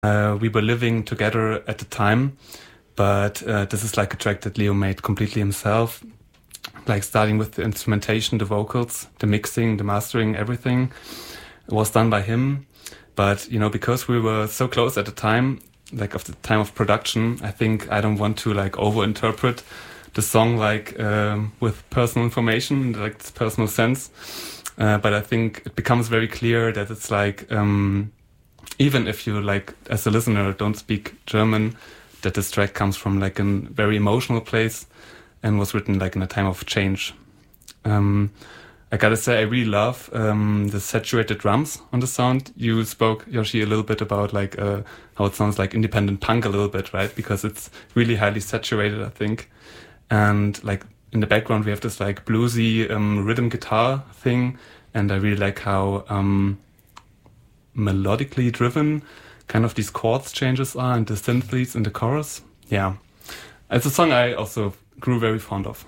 We were living together at the time, but this is like a track that Leo made completely himself, like starting with the instrumentation, the vocals, the mixing, the mastering, everything was done by him. But, you know, because we were so close at the time, like of the time of production, I think I don't want to like overinterpret the song like with personal information, like this personal sense. But I think it becomes very clear that it's like, even if you like, as a listener, don't speak German, that this track comes from like a very emotional place and was written like in a time of change. I gotta say, I really love the saturated drums on the sound. You spoke, Yoshi, a little bit about like how it sounds like independent punk a little bit, right? Because it's really highly saturated, I think. And like in the background, we have this like bluesy rhythm guitar thing. And I really like how melodically driven kind of these chords changes are and the synth leads in the chorus. Yeah. It's a song I also grew very fond of.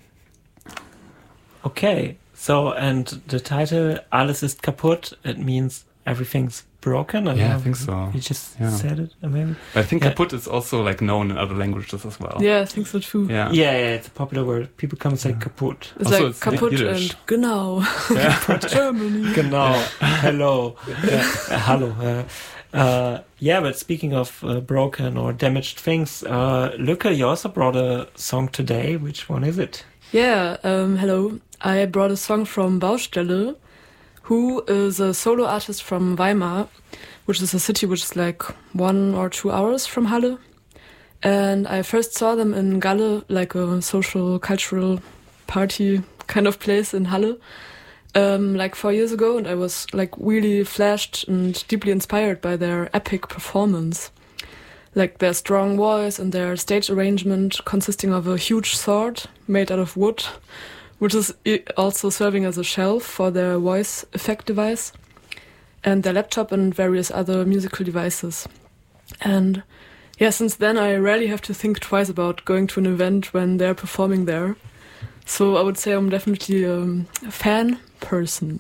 Okay. So, and the title, Alles ist kaputt, it means everything's broken? I think so. You just said it, maybe? I think kaputt is also like known in other languages as well. Yeah, I think so too. Yeah, it's a popular word. People come and say kaputt. It's also, like kaputt and genau. Germany. Genau. Hello. Hello. But speaking of broken or damaged things, Lücke, you also brought a song today. Which one is it? Yeah, hello. I brought a song from Baustelle, who is a solo artist from Weimar, which is a city which is like 1 or 2 hours from Halle. And I first saw them in Galle, like a social, cultural party kind of place in Halle, like 4 years ago. And I was like really flashed and deeply inspired by their epic performance. Like their strong voice and their stage arrangement consisting of a huge sword made out of wood, which is also serving as a shelf for their voice effect device, and their laptop and various other musical devices. And yeah, since then I rarely have to think twice about going to an event when they're performing there. So I would say I'm definitely a fan person.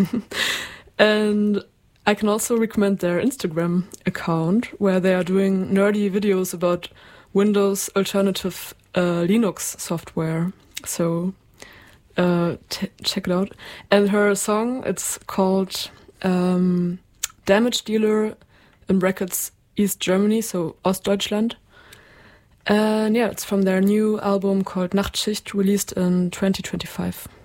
And I can also recommend their Instagram account, where they are doing nerdy videos about Windows alternative Linux software. So check it out. And her song, it's called Damage Dealer, in brackets East Germany, so Ostdeutschland. And yeah, it's from their new album called Nachtschicht, released in 2025.